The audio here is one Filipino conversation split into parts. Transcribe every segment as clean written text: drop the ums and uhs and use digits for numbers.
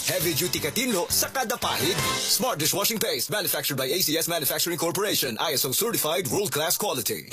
Heavy-duty katinlo sa kada pahid. Smart dishwashing paste manufactured by ACS Manufacturing Corporation. ISO certified world-class quality.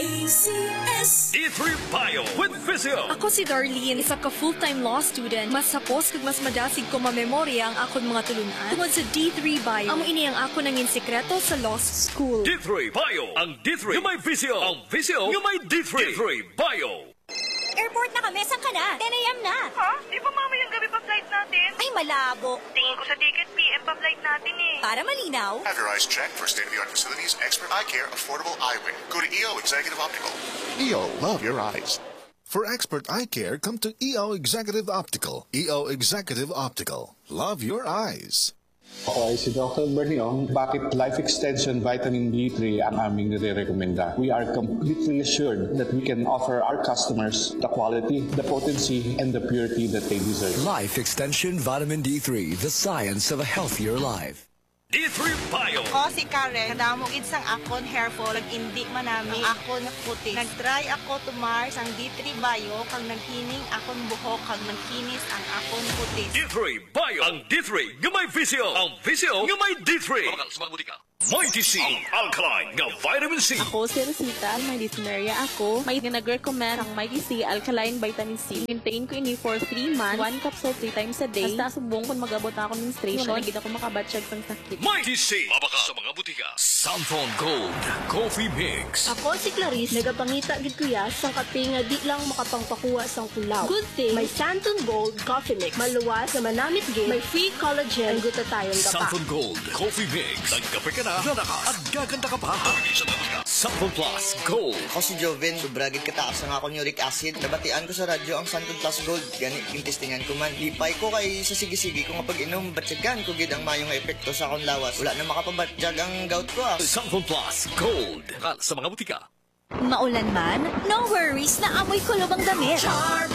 ACS D3 Bio with Visio. Ako si Darlene, isa ka full-time law student. Mas sapos kag mas madasig ko mamemorya ang akon mga tulunan. Tungod sa D3 Bio, amo ini ang ako nangin sekreto sa law school. D3 Bio. Ang D3 yung may Visio. Ang Visio yung may D3. D3 Bio. Airport na kami. Saan ka na? 10 a.m. na. Ha? Di ba mamayang gabi pa flight natin? Ay, malabo. Tingin ko sa ticket, PM pa flight natin eh. Para malinaw. Have your eyes checked for state-of-the-art facilities, expert eye care, affordable eyewear. Go to EO Executive Optical. EO, love your eyes. For expert eye care, come to EO Executive Optical. EO Executive Optical. Love your eyes. Ako ay si Dr. Berniong. Bakit Life Extension Vitamin D3 ang aming nire-recommenda? We are completely assured that we can offer our customers the quality, the potency, and the purity that they deserve. Life Extension Vitamin D3, the science of a healthier life. D3 Bio. O si Karen, kadamog isang akon hair fall, hindi manami akon puti. Nag-try ako to Mars ang D3 Bio, kang naghining akon buhok, kang nagkinis ang akon puti. D3 Bio. Ang D3 yung may Visio. Ang Visio yung may D3. Mighty C. Ang alkaline nga vitamin C. Ako si Rosita, may dyspnea ako. May nag-recommend ang Mighty C Alkaline Vitamin C. Maintain ko ini for 3 months. 1 capsule 3 times a day. Basta subong kung magabot ako menstruation. Nagigit ako makabatsyag ng sakit. Mighty C. Mabaka sa mga butika. Samphon Gold Coffee Mix. Ako si Clarice, nagapangita gid kuya sang kape nga di lang makapangpakuha sang kulaw. Good thing, may Santon Gold Coffee Mix. Maluwas na manamit gid, may free collagen, glutathione ka pa. Samphon Gold Coffee Mix. Nagkape ka na, lalakas, at gaganda ka pa. Samphon Plus Gold. Ako si Joven, sobragid kataas ang akong uric acid. Nabatian ko sa radyo ang Santon Plus Gold. Ganit yung testingan ko man. Lipay ko kay sa sige-sige ko nga pag-inom, batsyagan ko gid ang mayong epekto sa akong lawas. Wala na makapabatsyag ang gout ko. Samphon Plus Gold. Kal sa mga butika. Maulan man, no worries na amoy kulob ang damit. Charm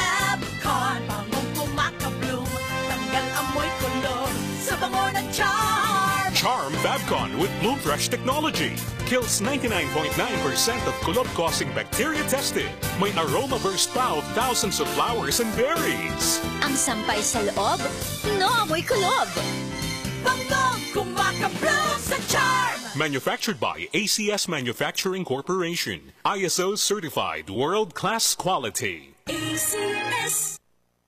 Fabcon, bangong kumakabloom, tanggal amoy kulob sa bango ng Charm. Charm Fabcon with Bloom Fresh technology kills 99.9% of kulob-causing bacteria tested. May aroma burst pa of thousands of flowers and berries. Ang sampay sa loob, no amoy kulob. Bangong kumakabloom sa Charm. Manufactured by ACS Manufacturing Corporation. ISO certified world-class quality. ACS.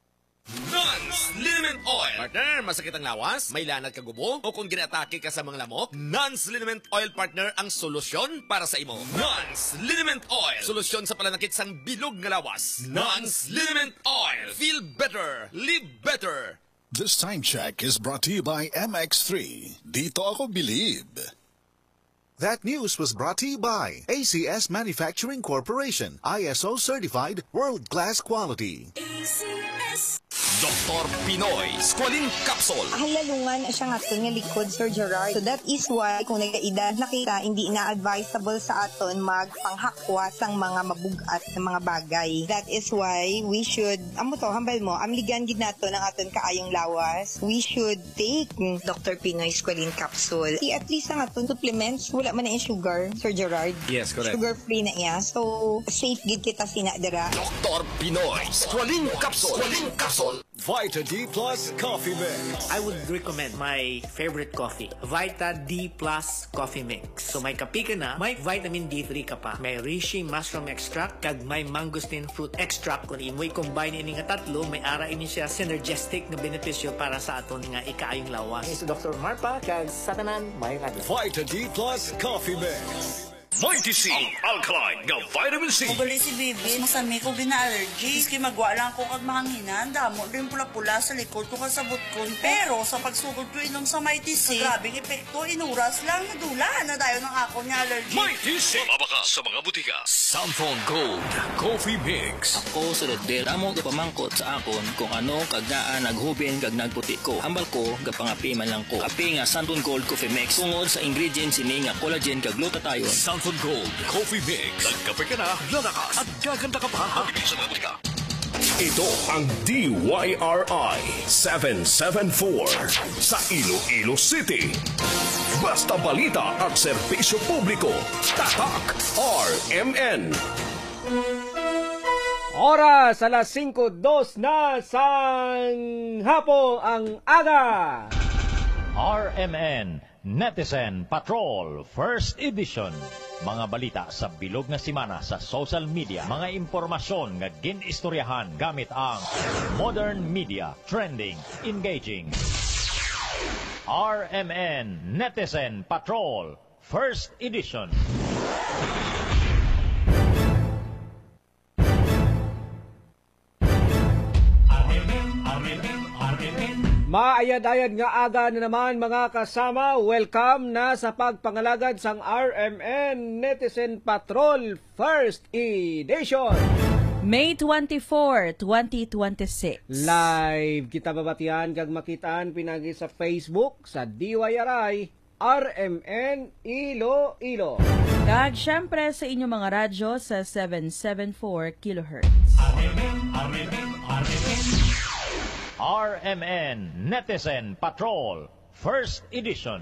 Nance Liniment Oil. Partner, masakit ang lawas? May lanat ka gubo? O kung ginatake ka sa mga lamok? Nance Liniment Oil, partner, ang solusyon para sa imo. Nance Liniment Oil. Solusyon sa pananakit sang bilog nga lawas. Nance Liniment Oil. Feel better. Live better. This time check is brought to you by MX3. Dito ako believe. That news was brought to you by ACS Manufacturing Corporation. ISO certified world-class quality. ACS. Dr. Pinoy Squalene Capsule. Halalungan siya nga nga likod, Sir Gerard. So that is why kung nag-edad na kita, hindi na-advisable sa aton magpanghakwa sang mga mabugat na mga bagay. That is why we should, hambal mo, amligan gid nato ng aton kaayong lawas. We should take Dr. Pinoy Squalene Capsule. At least ang aton supplements, wala man na yung sugar, Sir Gerard. Yes, correct. Sugar-free na iya. So, safe gid kita sinadara. Dr. Pinoy Squalene Capsule. Squalene Capsule. Vita D Plus Coffee Mix. I would recommend my favorite coffee, Vita D Plus Coffee Mix. So may kape ka na, may vitamin D3 ka pa. May reishi mushroom extract, kag may mangosteen fruit extract. Kung imoy combine ini nga tatlo, may ara ini siya synergistic na benepisyo para sa aton nga ikaayong lawas. So Dr. Marpa, kag satanan, may adlaw. Vita D Plus Coffee Mix. Mighty C. Ang alkaline nga vitamin C. Kung si Bibi, masami ko gina-allergy. Iski magwa lang ko kag mahanginan. Damo rin pula-pula sa likod ko kasabot ko. Pero sa pagsugod ko inom sa Mighty C, grabing epekto, inuras lang, nadula na tayo ng ako niya allergy. Mighty C. Mabaka sa mga butika. Samphon Gold Coffee Mix. Ako sa Rodel, amo gapamangkot sa akon kung ano kag naa naghubin kag nagputi ko. Ambal ko, gapangapi man lang ko. Api nga Samphon Gold Coffee Mix. Tungod sa ingredients ini nga collagen kag glutathione. Samphon Gold Coffee Mix. Nagkape ka na, lalakas, at gaganda ka pa. Sa mga butika. Ito ang DYRI 774 sa Iloilo City. Basta balita at serbisyo publiko. Tatak RMN. Oras alas 5:02 na sang hapon ang aga. RMN Netizen Patrol First Edition. Mga balita sa bilog nga semana sa social media. Mga impormasyon nga ginistoryahan gamit ang modern media. Trending, engaging. RMN Netizen Patrol First Edition. Maayad-ayad nga aga na naman mga kasama. Welcome na sa pagpangalagad sang RMN Netizen Patrol First Edition. May 24, 2026. Live kita babatian kag makitaan pinagi sa Facebook sa DYRI RMN Iloilo. Kag syempre sa inyong mga radyo sa 774 kHz. RMN Netizen Patrol First Edition.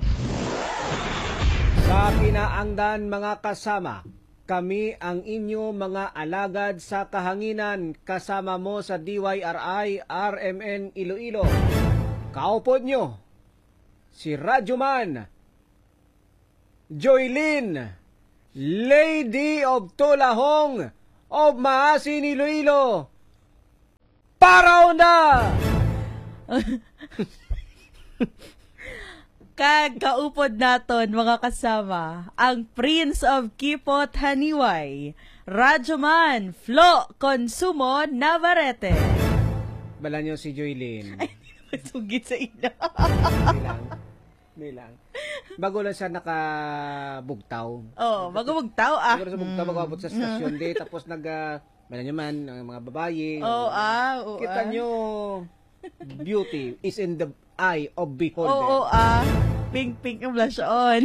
Sa kinaangdan mga kasama, kami ang inyo mga alagad sa kahanginan kasama mo sa DYRI RMN Iloilo. Kaupod nyo, si Radyoman Joylyn, Lady of Tulahong of Maasin Iloilo. Paraw na! Kag kaupod naton mga kasama, ang Prince of Kipot Haniway, Radyoman Flo Consumo Navarrete. Bala nyo si Joylyn. Ay, masugit sa ina. May lang. Bago lang siya nakabugtaw. Oh, bago bugtaw ah. Bago lang siya bugtaw, bago abot sa stasyon day, tapos bala nyo man, ang mga babae. Kita nyo, beauty is in the eye of beholder. Pink ang blush on.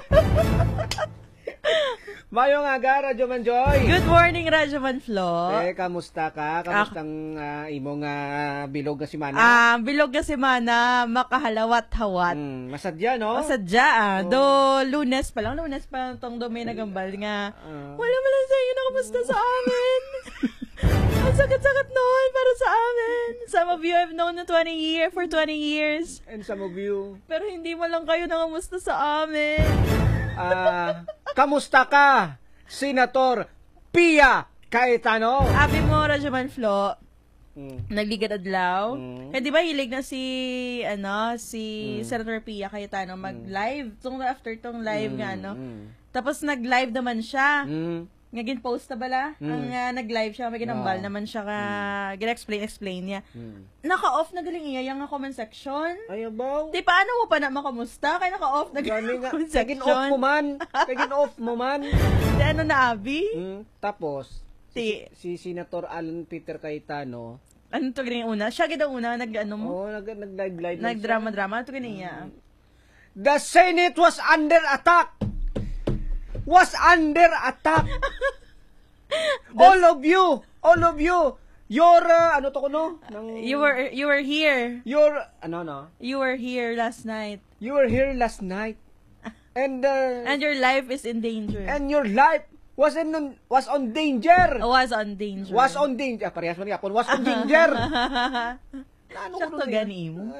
Mayong aga, Radyoman Joy. Good morning, Radyoman Flo. Kamusta ka? Kamustang imong bilog na semana? Bilog na semana, makahalawat-hawat. Masadya, no? Masadya, Do lunes pa lang tong may nagambal nga. Wala man lang sa'yo nakamusta sa amin. Ang sakit-sakit noon para sa amin. Some of you have known for 20 years. And some of you. Pero hindi mo lang kayo nakamusta sa amin. Kamusta ka, Senator Pia Cayetano? Abi mo, Radyoman Flo, nagligad adlaw. Eh, di ba hilig na si Senator Pia Cayetano mag-live? After tong live nga, Tapos nag-live naman siya. Nga gin-post na bala? Ang nag-live siya, may ginambal naman siya ka, gin-explain niya. Naka-off na galing iya yung comment section. Ay, abaw. Di paano mo pa na makamusta? Kaya naka-off na comment section. Kagin-off mo man. Di ano na, Abi? Tapos, si Senator Alan Peter Cayetano, ano to ganyan una? Siya gina una, nag-live. Nag-drama-drama. Ano to ganyan? The Senate was under attack. All of you, your ano to kuno? You were here. You were here last night. And your life is in danger. And your life was on danger. Was on danger. Parehas man yapon. Was on danger. Sakto gani mo.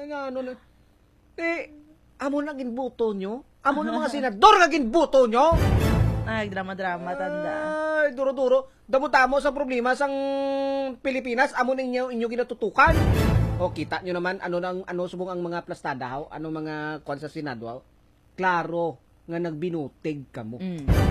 Amo na ginbuto nyo? Amo na mga senador na ginbuto nyo? Drama-drama, tanda. Ay, duro-duro. Damuta mo sa problema sang Pilipinas, amo na inyo ginatutukan. O, kita nyo naman, ano subong ang mga plastadaw, ano mga kwan sa Senado, klaro, nga nagbinutig ka mo.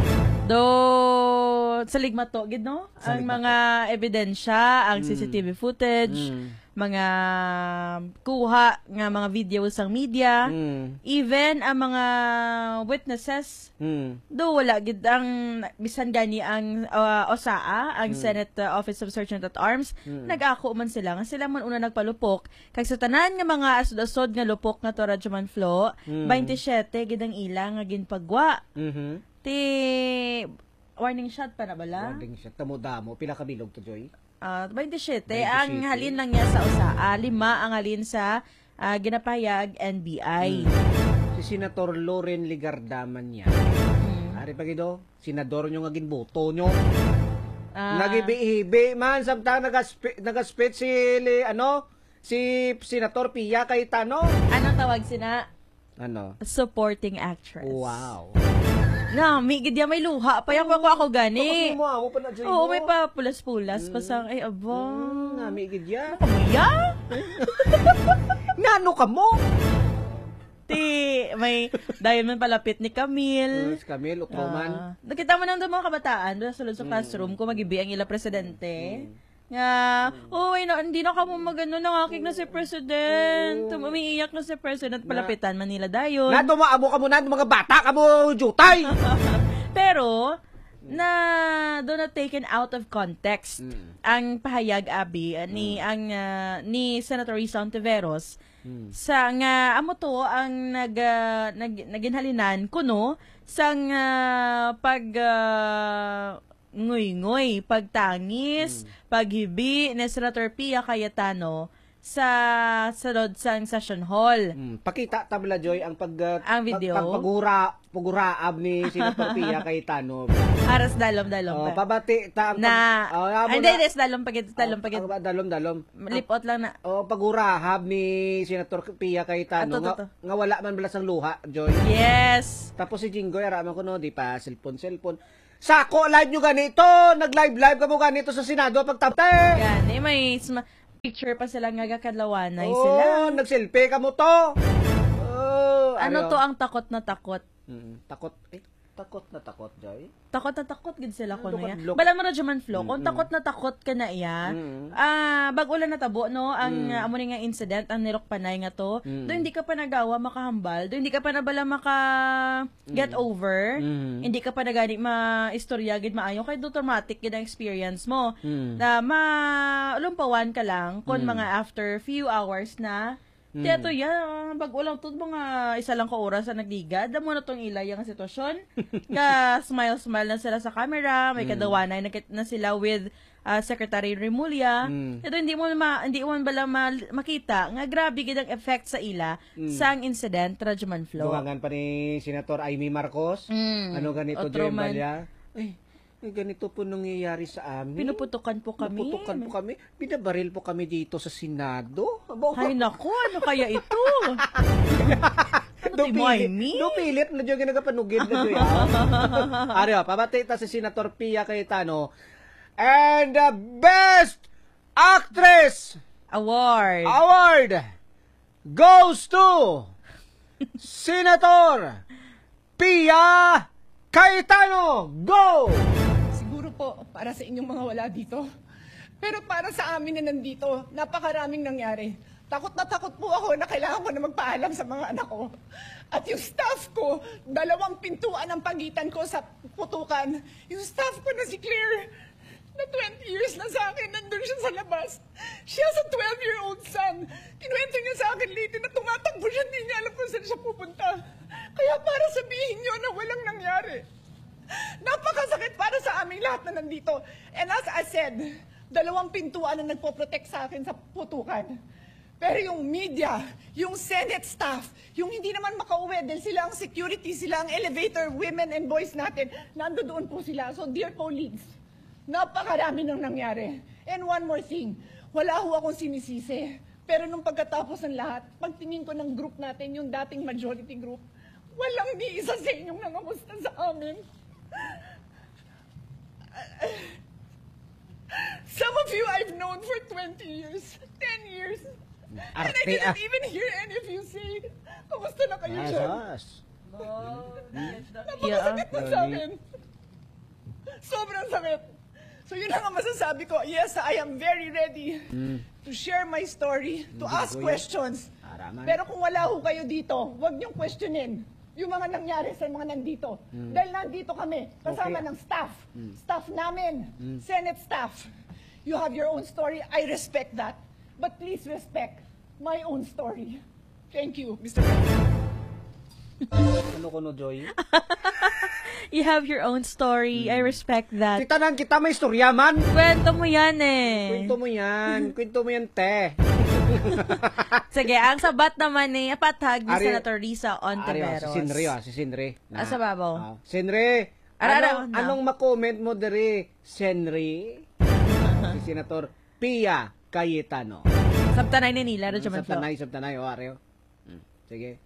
Sa ligma to, no? Ang mga ebidensya, ang CCTV footage, mga kuha nga mga videos sa media, even ang mga witnesses, wala gid ang bisan gani ang OSAA, ang Senate Office of Sergeant at Arms, nag-ako man sila nga sila man una nagpalupok kag sa tanan nga mga asod-asod nga lupok nga to Radyoman Flo, 27 gid ang ilang nga ginpagwa. Ti warning shot pa na bala? Warning shot. Tamo-damo. Pila ka bilog to, Joy? 27. Ang halin lang niya sa OSAA. 5 ang halin sa ginapayag NBI. Si Senator Loren Ligardaman niya. Ari pa gido, senador nyo nga ginboto nyo. Nagibi-hibi man samtang nagaspit si Senator Pia Cayetano. Anong tawag sina? Ano? Supporting actress. Wow. Migid ya may luha. Payang ako gani. Mo pa na dyan. Oo, may pa pulas-pulas. Pasang, ay, abang. Migid ya. Kamaya? Nano ka mo? May dahil man palapit ni Camille. Si Camille, Utroman. Nakita mo nang doon mga kabataan doon sa classroom kung magibi ang ila presidente. Hindi na ka mo magano nangakig na si president. Umiiyak na si president. Palapitan Manila dayon. Nadumaamo ka mo na mga bata ka mo jutay. Pero doon na taken out of context ang pahayag Abi ni Senator Risa Ontiveros sa nga amo to ang naginhalinan kuno sang ngoy-ngoy, pagtangis, paghibi ni Senator Pia Cayetano sa session hall. Pakita tabla Joy ang video. Paguraab ni Senator Pia Cayetano. Haras dalom-dalom. Pabati ta Hindi, dalom pagit. Dalom. Lipot lang na. Pagurahab ni Senator Pia Cayetano nga wala man balas ang luha, Joy. Yes. Tapos si Jinggoy araman ko di pa cellphone. Sako live nyo ganito, nag-live ka mo ganito sa Senado pagtapte. Gani, may picture pa sila nga kadlawanay sila. Nag-selfie ka mo to. Ano to ang takot na takot? Takot na takot, Joy? Takot na takot gid sila ko na yan. Bala mo na Juman Flo, kung takot na takot ka na iya, bago lang natabo, no, ang amo ni nga incident, ang nirok panay nga to, do hindi ka pa nagawa makahambal, do hindi ka pa nabala get over, hindi ka pa nagani ma-istorya gid maayo, kay do traumatic gid ang experience mo, na malumpawan ka lang, kung mga after few hours na, Teto yan, bago lang to mga isa lang ka oras na nagligad. Damo na tong ilay ang sitwasyon. Smile na sila sa camera, may kadawanay na sila with Secretary Remulla. Ito hindi mo bala makita nga grabe gid ang effect sa ila sa ang incident Rajuman Flo. Duwangan pa ni Senator Amy Marcos. Ano ganito Joy Malia? Ganito po nangyayari sa amin. Pinuputukan po kami. Binabaril po kami dito sa Senado. Ay naku, ano kaya ito? Dupilit na dyan ginagapanugid na dyan. Ariyo, pabati ta si Senator Pia Cayetano. And the Best Actress Award goes to Senator Pia Cayetano. Go! Po para sa inyong mga wala dito. Pero para sa amin na nandito, napakaraming nangyari. Takot na takot po ako na kailangan ko na magpaalam sa mga anak ko. At yung staff ko, 2 pintuan ang pagitan ko sa putukan. Yung staff ko na si Claire, na 20 years na sa akin, nandun siya sa labas. She has a 12-year-old son. Kinuwento niya sa akin late na tumatakbo siya, hindi niya alam kung saan siya pupunta. Kaya para sabihin niyo na walang nangyari. Napakasakit para sa aming lahat na nandito. And as I said, 2 pintuan na nagpo-protect sa akin sa putukan. Pero yung media, yung Senate staff, yung hindi naman makauwi dahil sila ang security, sila ang elevator, women and boys natin, nando doon po sila. So dear colleagues, napakarami nang nangyari. And one more thing, wala ho akong sinisisi. Pero nung pagkatapos ng lahat, pagtingin ko ng group natin, yung dating majority group, walang di isa sa inyong nangamusta sa amin. Some of you I've known for 20 years, 10 years, and I didn't even hear any of you say, kamusta na kayo dyan? Napakasakit na sa akin. Sobrang sakit. So yun lang ang masasabi ko. Yes, I am very ready to share my story, to ask questions. Pero kung wala ho kayo dito, huwag niyong questionin yung mga nangyari sa mga nandito. Dahil nandito kami, kasama ng staff. Staff namin, Senate staff. You have your own story. I respect that. But please respect my own story. Thank you, Mr. President. Ano ko no, Joy? You have your own story. I respect that. Kita may istorya man. Kwento mo yan eh. Kwento mo yan, te. Sige, ang sabat naman ni patag ni Senator Risa Ontiveros. Si Sinre. Sa babaw. Sinre, Anong makomment mo diri, Senri? Si Senator Pia Cayetano. Sabtanay ni nila, Radyo Manflo. Sabtanay, o Areo. Sige.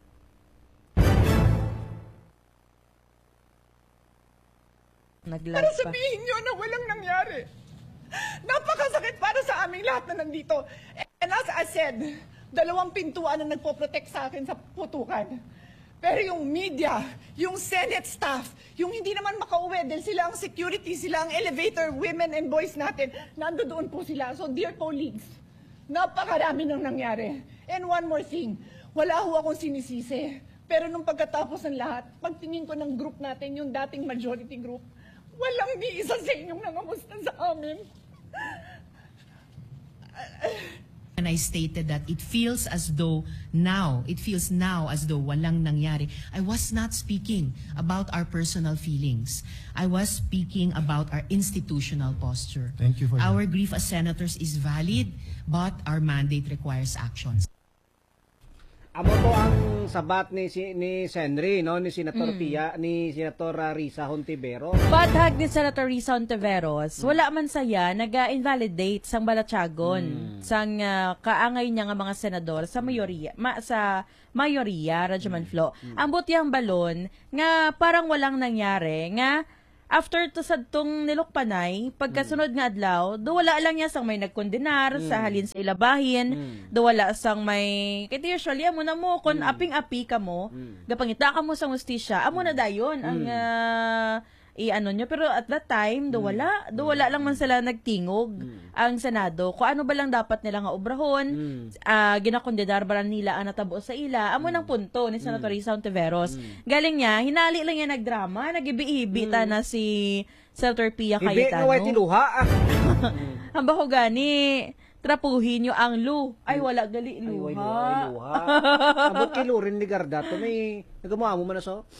Para sabihin nyo na walang nangyari. Napakasakit para sa aming lahat na nandito. And as I said, 2 pintuan na nagpo-protect sa akin sa putukan. Pero yung media, yung Senate staff, yung hindi naman makauwi dahil sila ang security, sila ang elevator, women and boys natin, nandoon po sila. So dear colleagues, napakarami nang nangyari. And one more thing, wala ho akong sinisisi. Pero nung pagkatapos ng lahat, pagtingin ko ng group natin, yung dating majority group, walang ni isa sa inyong nangamusta sa amin. And I stated that it feels now as though walang nangyari. I was not speaking about our personal feelings. I was speaking about our institutional posture. Thank you for our grief as senators is valid, but our mandate requires actions. Amo to ang sabat ni Senri, no, ni Senator Pia, ni Senator Risa Hontiveros. Pathag ni Senator Risa Hontiveros, wala man saya nag-invalidate sang balatsagon sang kaangay niya nga mga senador sa mayoriya Radyo Manflo. Ang butiyang balon nga parang walang nangyari nga after to sa tong nilukpanay, pagkasunod nga adlaw, do wala lang niya sang may nagkondenar sa halin sa ilabahin, do wala sang may kaya usually amo na mo kon aping-api ka mo, gapangita ka mo sa hustisya, amo na dayon ang i-ano nyo. Pero at that time, do wala lang man sila nagtingog ang Senado. Kung ano ba lang dapat nila nga obrahon, ginakondenar ba nila ang natabo sa ila, amo ng punto ni Senator Risa Hontiveros. Galing niya, hinali lang niya nagdrama, nagibi-ibi na si Senator Pia Cayetano. Ibi, no, tiluha. Ang bako gani, trapuhin nyo ang lu. Ay, wala gali luha. Ay, luha. Abot kilurin ni Gardato, may nagamuha mo man na so.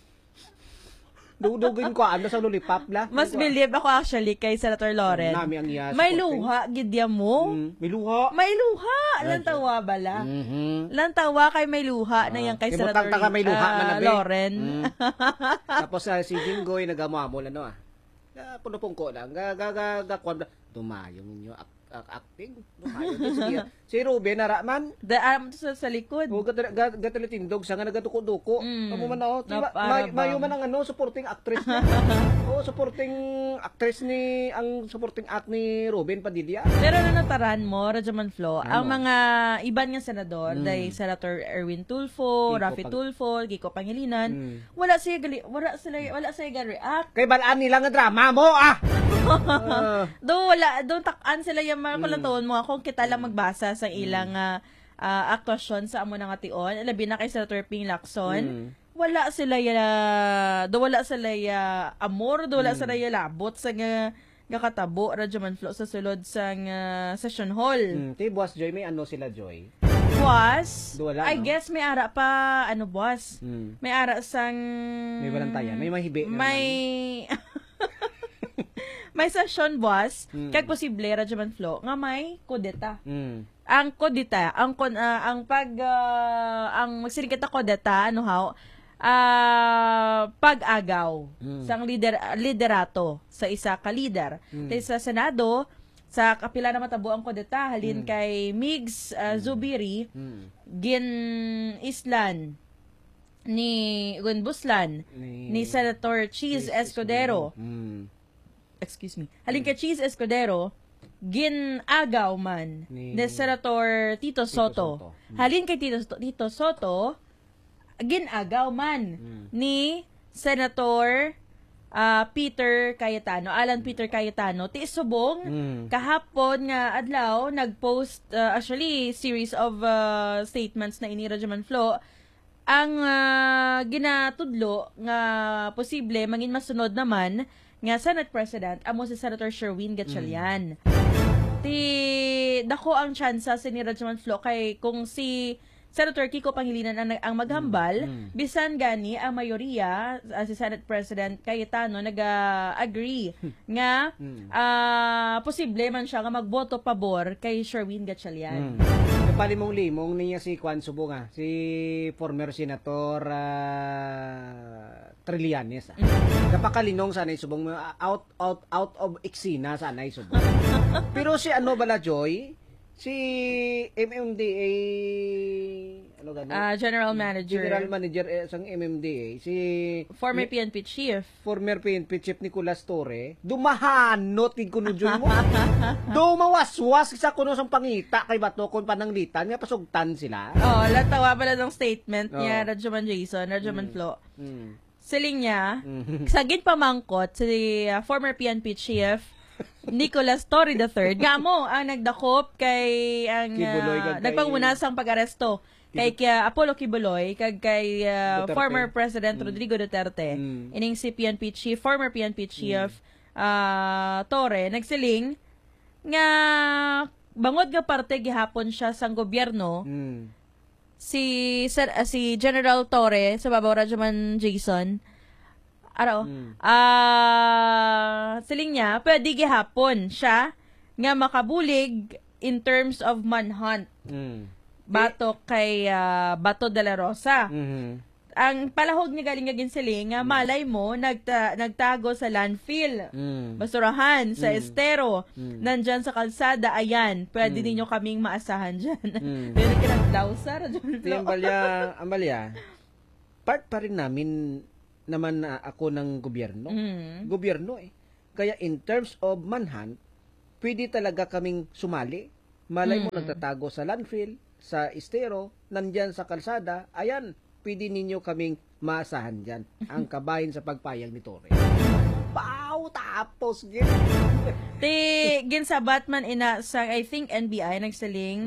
Dugdugin ko ando sa lulipap la. Mas believe ako actually kay Senator Loren. May luha gidya mo. May luha. May luha. Lantawa bala. Lantawa kay may luha na yan kay Senator may luha man Loren. Tapos si Jinggoy nagamo-amo la no ah. Punopong ko lang. Gagakwan tumayong ninyo acting. Si Ruben Naraman. Sa likod. O gatalatindog sa nga nagatuko-duko. Amo man na mayo man ang supporting actress niya. Supporting actress ni ang supporting act ni Ruben Padilla. Pero nataran mo, Radyo Manflo, ang mga iban nga senador, dahil Senator Erwin Tulfo, Rafi Tulfo, Kiko Pangilinan, wala sila react. Kay balaan nila nga drama mo doon takan sila yung mga kulatuon mo kung kita lang magbasa sa ilang aktwasyon sa amo nga tion, labi na kay Senator Ping Lacson. Wala sila amor, wala sila labot sa nga katabo Radyo Manflo sa sulod sa session hall. Boss Joy, may ano sila Joy? Boss, I no? guess may ara pa boss. May ara sang may balantayan, may mahibi. May session boss, kag posible Radyo Manflo nga may kudeta. Ang kudeta, ang magsiligata kudeta pag-agaw sang liderato sa isa ka leader. Sa Senado, sa kapila na matabo ang kudeta halin kay Migs Zubiri, gin Islan ni Gunbuslan ni Senator Cheese Escudero. Excuse me. Halin kay Cheese Escudero, ginagaw man ni Senator Tito Soto. Halin kay Tito Soto, ginagaw man ni Senator Peter Cayetano, Alan Peter Cayetano. Ti subong kahapon nga adlaw nagpost actually series of statements na ini Radyo Manflo ang ginatudlo nga posible mangin masunod naman nga Senate President amo si Senator Sherwin Gatchalian. Dako ang tsansa si Radyo Manflo kay kung si Senator Kiko Pangilinan ang maghambal, bisan gani ang mayoriya si Senate President Cayetano nag-agree nga posible man siya nga magboto pabor kay Sherwin Gatchalian. Palimong-limong niya si Juan Subo nga, si former Senator Trillanes. Kapakalinong sana subong out of eksena sana subong. Pero si ano bala Joy, si MMDA ano gano'n? General Manager sang MMDA, si former PNP Chief Nicolas Torre, dumahanot gid kuno Joy mo. Dumawaswas sa kuno sang pangita kay bato kon pananglitan nga pasugtan sila. Latawa pala ng statement niya Radyoman Jason, Radyoman Flo. Siling niya, sagid pamangkot si former PNP Chief Nicolas Torre III, gamo ang nagdakop kay ang nagpangunasang pag-aresto kay Apollo Kibuloy kag kay former President Rodrigo Duterte. Ining si former PNP Chief Torre nagsiling nga bangod nga parte gihapon siya sang gobyerno. Si General Torre sa babaw Radyoman Jason siling niya pwede gihapon siya nga makabulig in terms of manhunt bato kay Bato de la Rosa. Ang palahog niya galing nga ginsiling nga malay mo nagtago sa landfill, basurahan, sa estero, nandyan sa kalsada, ayan, pwede ninyo kaming maasahan dyan. Pero kinagdaw sa Amalia, part pa rin namin naman ako ng gobyerno. Gobyerno Kaya in terms of manhunt, pwede talaga kaming sumali. Malay mo nagtatago sa landfill, sa estero, nandyan sa kalsada, ayan, pwede ninyo kaming maasahan dyan. Ang kabahin sa pagpayag ni Torre. Tapos gin sa Batman ina sa I think NBI nagsaling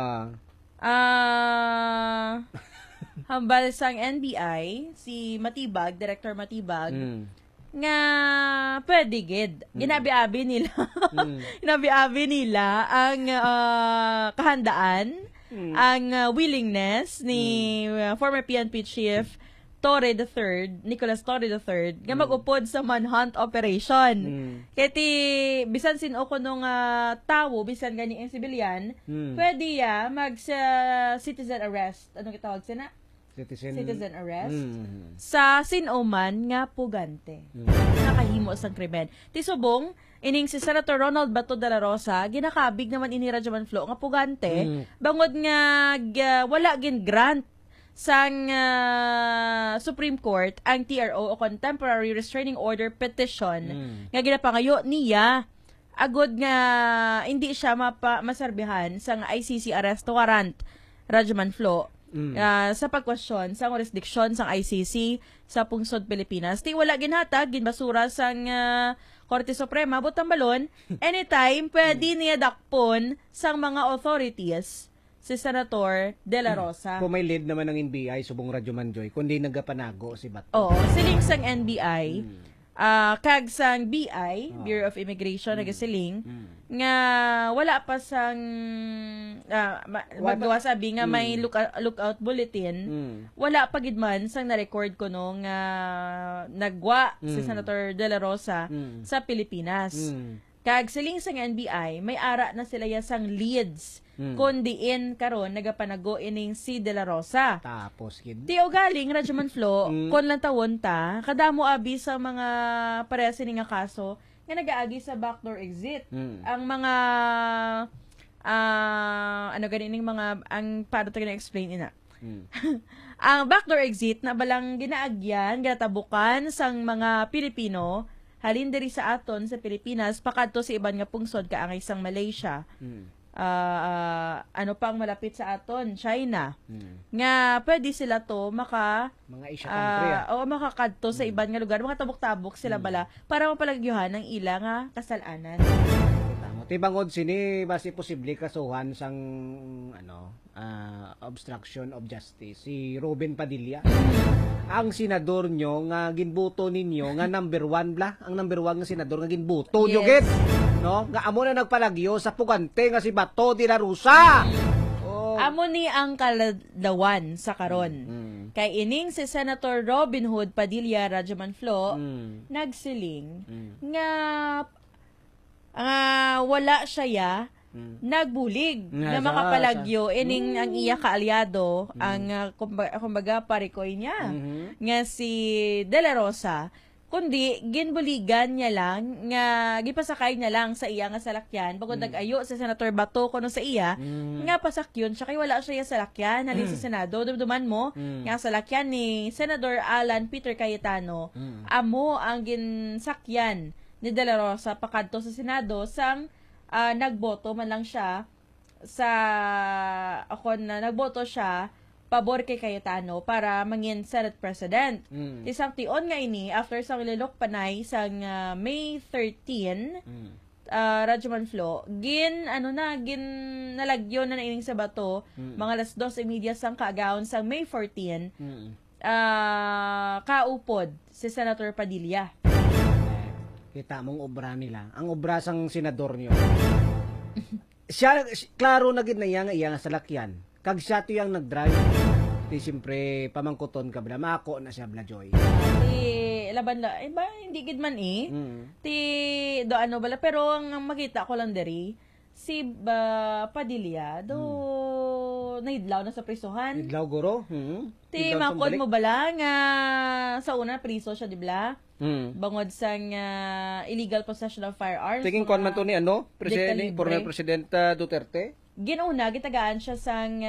hambal sang NBI si Matibag, Director Matibag nga pwede gid ginabi-abi nila ginabi-abi nila ang kahandaan, ang willingness ni former PNP Chief Torre III, Nicolas Torre III, nga mag-upod sa manhunt operation. Kaya bisan sino ko nung tao, bisan gani ang sibilyan, pwede mag-citizen arrest. Anong kitawag sina? Citizen arrest. Sa sinoman nga pugante. Nakahimo sang krimen. Tisubong, ining si Senator Ronald Bato de la Rosa, ginakabig naman ini Radyoman Flo nga pugante, bangod nga wala gin grant sang Supreme Court ang TRO o Contemporary Restraining Order Petition nga ginapangayo niya agod nga hindi siya maserbihan sang ICC arrest warrant Radyoman Flo sa pagkwestiyon sang jurisdiction sang ICC sa pungsod Pilipinas. Ti wala ginhatag ginbasura sang Korte Suprema butang balon anytime pwede niya dakpon sang mga authorities si Senator De La Rosa. Kung may lead naman ng NBI, subong Radyoman Joy, kundi nagapanago si Bato. Oo, siling sang NBI, kag sang BI, Bureau of Immigration, nagasiling, nga wala pa sang, magawa sabi nga may lookout bulletin, wala pa gidman sang na-record ko nung nagwa si Senator De La Rosa sa Pilipinas. Kag siling sang NBI, may ara na sila yasang leads kundiin karon nagapanago ining si De La Rosa. Tapos kid. Ti galing Radyoman Flo, kon lang tawon ta, kadamo abi sa mga parehas ni nga kaso nga nagaagi sa backdoor exit. Ang mga ano ganining mga ang paano ta gina-explain ina. Ang backdoor exit na balang ginaagyan, ginatabukan sang mga Pilipino halin diri sa aton sa Pilipinas pakadto sa iban nga pungsod kaangay sang Malaysia. Ano pang malapit sa aton, China. Nga pwede sila to mga Asia country o makakadto sa iban nga lugar, mga tabok-tabok sila bala para mapalagyuhan ang ila nga kasalanan. Tibangod sini basi posible kasuhan sang obstruction of justice si Robin Padilla. Ang senador nyo nga ginbuto ninyo nga number 1 bla, ang number 1 nga senador nga ginbuto nyo gid. No? Nga amo na nagpalagyo sa pugante nga si Bato de la Rosa. Amo ni ang kaladawan sa karon. Kay ining si Senator Robin Hood Padilla Radyoman Flo nagsiling nga wala siya nagbulig na makapalagyo ining ang iya kaalyado ang kumbaga parikoy niya nga si De La Rosa, kundi ginbuligan niya lang nga gipasakay niya lang sa iya nga salakyan bagod nag-ayo sa Senator Bato kuno sa iya nga pasakyon siya kay wala siya sa salakyan halin sa Senado. Dumduman mo nga salakyan ni Senador Alan Peter Cayetano amo ang ginsakyan ni De La Rosa pakadto sa Senado sang nagboto man lang siya sa nagboto siya pabor kay Cayetano para mangin Senate President. Isang tion nga ini after sa lilok panay sang May 13 Radyoman Flo nalagyo na ining sa Bato mga alas 12:30 sang kaagawon sang May 14 kaupod si Senator Padilla. Kita mong obra nila. Ang obra sang senador niyo. Siya, klaro na gid na iya nga salakyan. Kag siya to yang nag-drive. Di siyempre, pamangkuton ka bala. Mako na siya bala, Joy. Laban la, hindi gid man Ti, bala. Pero ang makita ko lang diri, si Padilla, naidlaw na sa prisuhan. Naidlaw, guro? Ti, makod mo bala nga sa una priso siya, di bala? Bangod sang illegal possession of firearms. Tingin ko man to ni former President Duterte. Ginuna gitagaan siya sang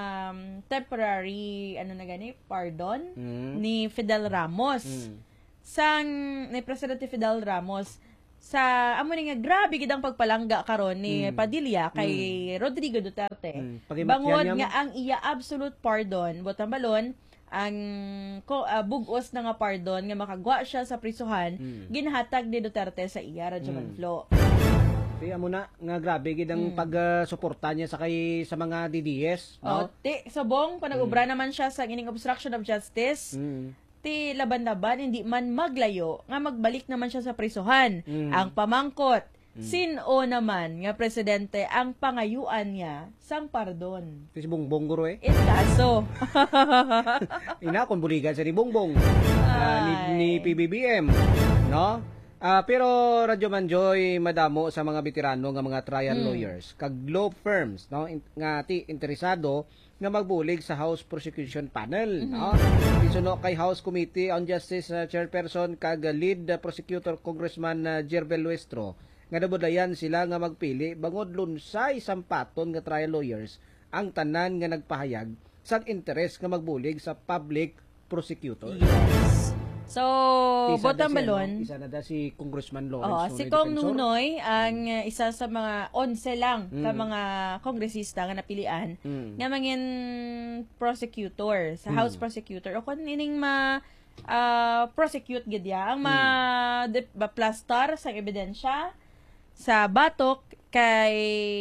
temporary pardon ni Fidel Ramos. Sang ni Presidente Fidel Ramos sa amo ni nga grabe gid ang pagpalangga karon ni Padilla kay Rodrigo Duterte. Bangod nga ang iya absolute pardon botang balon ang bugos na nga pardon nga makagwa siya sa prisuhan ginhatag ni Duterte sa iya Radyoman Flo. Kaya mo na nga grabe gid ang pagsuporta niya sa mga DDS, no? Sobong panag-ubra naman siya sa ining obstruction of justice. Ti laban-laban hindi man maglayo nga magbalik naman siya sa prisuhan. Ang pamangkot sino naman nga presidente ang pangayuan niya sang pardon. Si Bongbong guro Kaso. Ina kung buligan sa ni Bongbong. Ni PBBM, no? Pero Radyo Manjoy madamo sa mga veterano nga mga trial lawyers kag law firms, no? Nga interesado nga magbulig sa House Prosecution Panel, no? Isuno kay House Committee on Justice Chairperson kag lead prosecutor Congressman Jerbel Luestro nga nabudlayan sila nga magpili bangod lunsay sampaton nga trial lawyers ang tanan nga nagpahayag sa interes nga magbulig sa public prosecutor. Yes. So, bottom balon. Isa na da si Congressman Lawrence. Si Kong Nunoy ang isa sa mga 11 lang ka mga kongresista nga napilian nga mangin prosecutor sa House Prosecutor o kun ining prosecute gid ya ang plastar sa ebidensya sa batok kay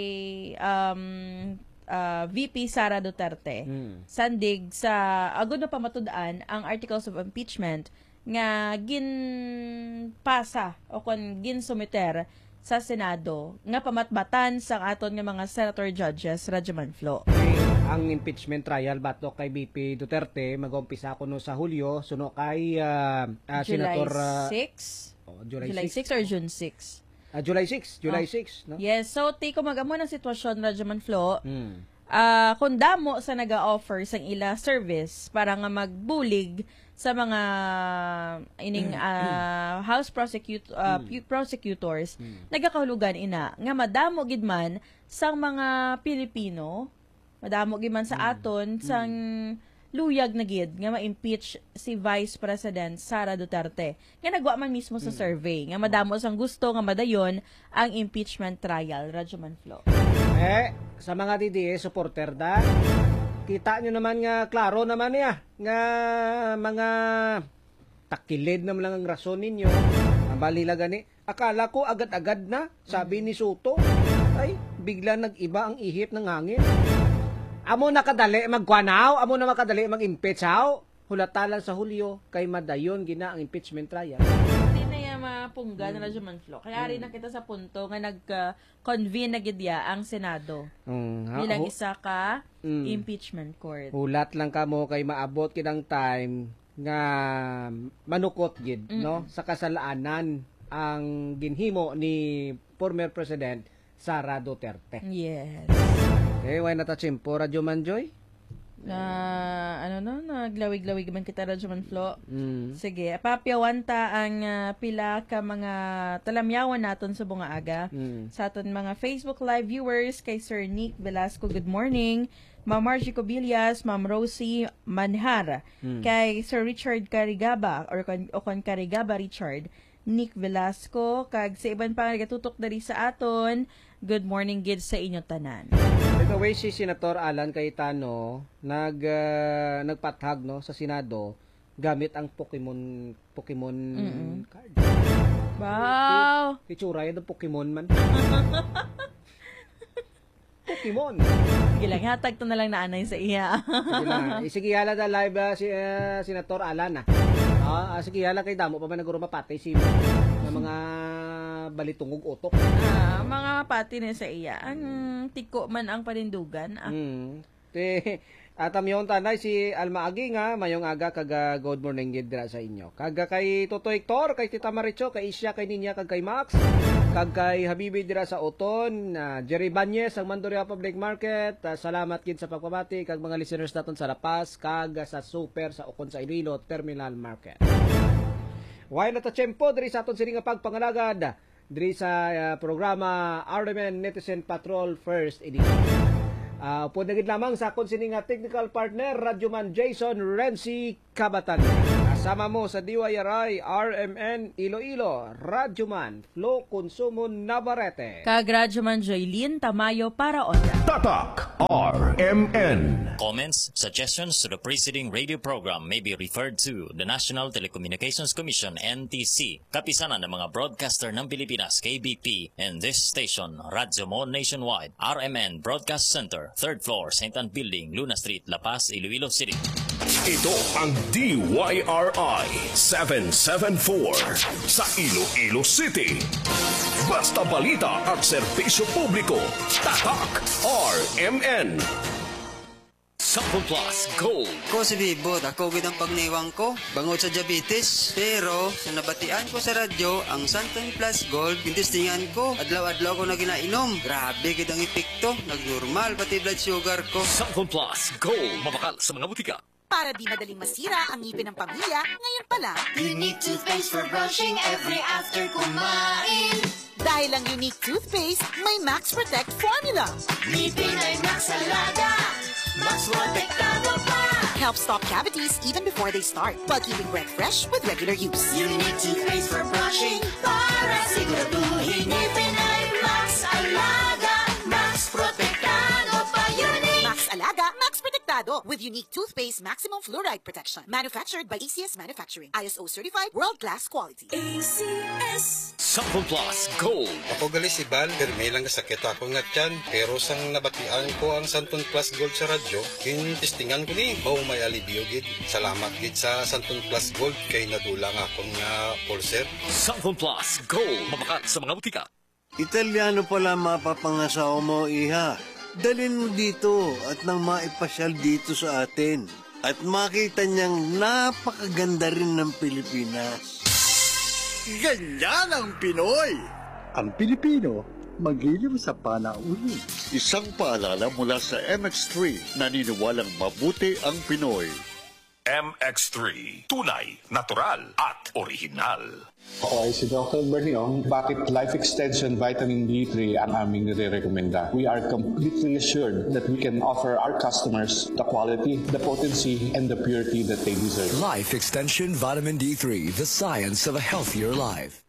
VP Sara Duterte. Sandig sa agud na pamatud-an ang articles of impeachment nga ginpasa o kon ginsumiter sa Senado nga pamatbatan sa aton nga mga senator judges Radyoman Flo. Ang impeachment trial batok kay VP Duterte mag-umpisa kuno sa Hulyo suno kay Senator July 6 or June 6? July 6, no? Yes, so take magamo ng sitwasyon Radyoman Flo. Kung damo sa naga-offer sang ila service para nga magbulig sa mga ining House prosecutors nagakahulugan ina nga madamo gid man sang mga Pilipino, madamo gid man sa aton sang luyag na gid nga ma-impeach si Vice President Sara Duterte. Nga nagwa man mismo sa survey nga madamo sang gusto nga madayon ang impeachment trial Radyoman Flo. Sa mga DDS supporter da, kita nyo naman nga klaro naman niya nga mga takilid naman lang ang rason ninyo. Ang balila gani, akala ko agad-agad na, sabi ni Soto. Ay, bigla nag-iba ang ihip ng hangin. Amo nakadali magkwanaw, amo na makadali mag-impeach-aw. Hulata lang sa Hulyo, kay madayon gina ang impeachment trial. Hindi na yan mapungga na Radyoman Flo. Kaya rin na kita sa punto nga nag-convene na gidya ang Senado. Bilang isa ka impeachment court. Hulat lang ka mo kay maabot kinang time nga manukot gid, no? Sa kasalaanan ang ginhimo ni former President Sara Duterte. Yes. Okay, why natachimpo, Radyo Manjoy? Naglawig-lawig man kita, Radyo Manflo. Sige, papiyawanta ang pila ka mga talamyawan naton sa bunga aga. Sa aton mga Facebook Live viewers, kay Sir Nick Velasco, good morning. Ma'am Margie Cobillas, Ma'am Rosie Manhar, kay Sir Richard Carigaba, o kon Carigaba Richard, Nick Velasco, kag sa iban pa nagatutok dari sa aton, good morning gid sa inyo tanan. By the way, si Senator Alan Cayetano nagpathag no sa Senado gamit ang Pokemon card. Wow. Itsura yan ng Pokemon man. Pokemon. Sige lang, hatag to na lang naanay sa iya. Sige hala da live si Senator Alan sige hala kay damo pa man naguro mapatay si mga balitungog utok. Mga pati na sa iya. Ang tiko man ang panindugan. Atam yung tanay si Alma Agi nga, mayong aga kag good morning gidra sa inyo. Kaga kay Toto Hector, kay Tita Maricho, kay Isya, kay Ninya, kag kay Max, kag kay Habibi dira sa Oton, Jerry Banyes, ang Mandoria Public Market, salamat gid sa pagpabati, kag mga listeners naton sa La Paz, kag sa Super, sa Ocon sa Iloilo, Terminal Market. Why na ta tiyempo, diri sa aton sining pagpangalagad, diri sa programa RMN Netizen Patrol First Edition. Punagid lamang sa konsining technical partner, Radyoman Jason Renzi Cabatan. Kasama mo sa DYRI RMN Iloilo, Radyoman Flo Consumo Navarrete. Kag Radyoman Jaylin Tamayo para Onda. Tatak RMN. Comments, suggestions to the preceding radio program may be referred to the National Telecommunications Commission, NTC, kapisanan ng mga broadcaster ng Pilipinas, KBP, and this station, Radyo Mo Nationwide, RMN Broadcast Center, 3rd floor, St. Anne Building, Luna Street, La Paz, Iloilo City. Ito ang DYRI 774 sa Iloilo City. Basta balita at serbisyo publiko. Tatak RMN. 10 Plus Gold. Ko si Bibot, ako gid ang pagniwang ko, bangod sa diabetes. Pero sa nabatian ko sa radyo, ang 10 Plus Gold, pintistingan ko, adlaw-adlaw ko na ginainom. Grabe gid ang epekto, nagnormal pati blood sugar ko. 10 Plus Gold, mabakal sa mga butika. Para di madaling masira ang ngipin ng pamilya, ngayon pa lang. Unique toothpaste for brushing every after kumain. Dahil ang unique toothpaste, may Max Protect formula. Ngipin ay Max Alaga, Max Protektado pa. Helps stop cavities even before they start, while keeping breath fresh with regular use. Unique toothpaste for brushing, para siguraduhin ngipin ay Max Alaga, Max Protektado pa. Unique Max Alaga, Max Protektado with unique toothpaste maximum fluoride protection. Manufactured by ACS Manufacturing. ISO certified world-class quality. ACS 10 Plus Gold. Ako gali si Bal, may lang sakit ako nga tiyan. Pero sang nabatian ko ang 10 Plus Gold sa radyo, kinistingan ko ni, bawo may alibyo gid. Salamat gid sa 10 Plus Gold kay nadulang akong nga pulser. 10 Plus Gold, mabakat sa mga butika. Italiano pala mapapangasawa mo, iha. Dalhin mo dito at nang maipasyal dito sa atin. At makita niyang napakaganda rin ng Pilipinas. Ganyan ang Pinoy! Ang Pilipino, magiliw sa panauhin. Isang paalala mula sa MX3, naniniwalang mabuti ang Pinoy. MX3, tunay, natural at original. Ako ay si Dr. Berniong. Bakit Life Extension Vitamin D3 ang aming nire-recommenda? We are completely assured that we can offer our customers the quality, the potency, and the purity that they deserve. Life Extension Vitamin D3, the science of a healthier life.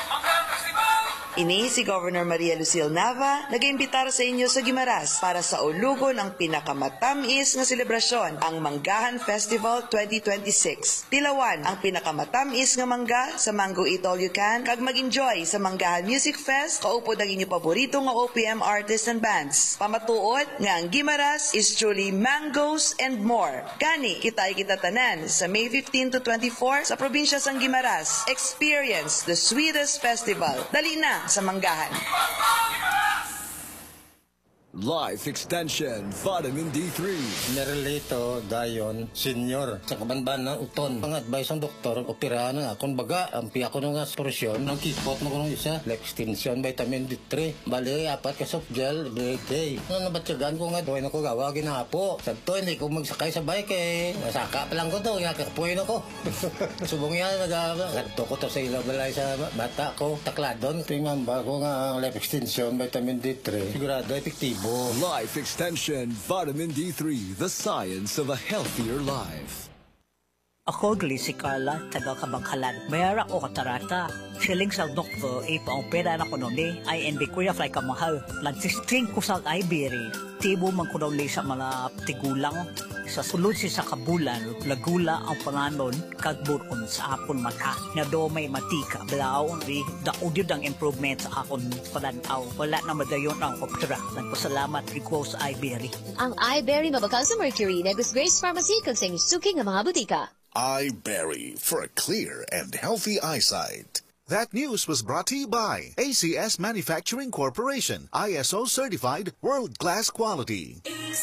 Ini si Governor Maria Lucille Nava nag-iimbitar sa inyo sa Guimaras para sa ulugon ang pinakamatamis nga selebrasyon, ang Manggahan Festival 2026. Tilawan ang pinakamatamis nga mangga sa Mango Eat All You Can kag mag-enjoy sa Manggahan Music Fest kaupod ang inyo paborito nga OPM artists and bands. Pamatuod nga ang Guimaras is truly mangoes and more. Gani kita tanan sa May 15 to 24 sa probinsya sang Guimaras. Experience the sweetest festival. Dali na sa Manggahan. Life Extension Vitamin D3. Nerelito dayon senior sa kabanban na uton. Ang advice ng doktor, operahan na akong baga. Ampi ako nga solusyon ng kipot na kunong isa. Life Extension Vitamin D3. Bali, 4 ka soft gel every day. Nabatsagan ko nga doon ako gawa ginapo. Sabto, hindi ko magsakay sa bike eh. Nasaka pa lang ko to, nakapuin ako. Subong yan, nagto ko to sa ilabalay sa bata ko. Takladon, tingnan ba ko nga Life Extension Vitamin D3. Sigurado, epektibo. Life Extension Vitamin D3, the science of a healthier life. Ako, si Carla, taga Kabangkalan. Mayara ko katarata. Siling sa doktor, ipaopera na ko noon ay hindi ko yung fly kamahal. Nagsistring ko sa Ibery. Tibo man ko noon sa mga tigulang. Sa sulod sa kabulan, lagula ang panganon, kagburon sa akon mata. Na do may matika, blaw, daudyod ang improvement sa akon pananaw. Wala na madayon ang opera. Nagpasalamat ko sa Ibery. Ang Ibery mabakal sa Mercury, Negros Grace Pharmacy, kag sa suking ang mga butika. iBerry for a clear and healthy eyesight. That news was brought to you by ACS Manufacturing Corporation, ISO certified world-class quality.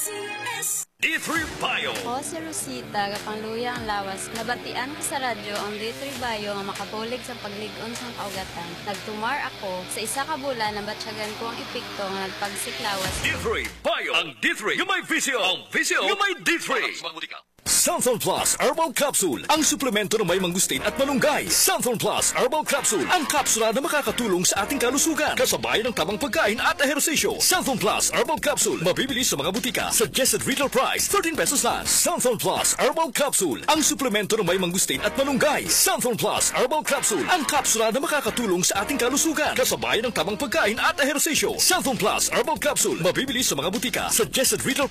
ACS D3 Bio. Ako si Rosita, kapangluya ang lawas. Nabatian ko sa radyo ang D3 Bio nga makabulig sa pagligon sa kaugatan. Nagtumar ako sa isa ka bulan na batsyagan ko ang epekto nga nagpagsiklawas. D3 Bio. Ang D3 yung may visyo. Ang visyo yung may D3. Santhon Plus Herbal Capsule, ang suplemento ng may mangustin at malunggay. Santhon Plus Herbal Capsule, ang kapsula na makakatulong sa ating kalusugan, kasabay ng tamang pagkain at ehersisyo. Santhon Plus Herbal Capsule, mabibili sa mga butika. Suggested retail price, 13 pesos lang. Santhon Plus Herbal Capsule, ang suplemento ng may mangustin at malunggay. Santhon Plus Herbal Capsule, ang kapsula na makakatulong sa ating kalusugan, kasabay ng tamang pagkain at ehersisyo. Santhon Plus Herbal Capsule, mabibili sa mga butika. Suggested retail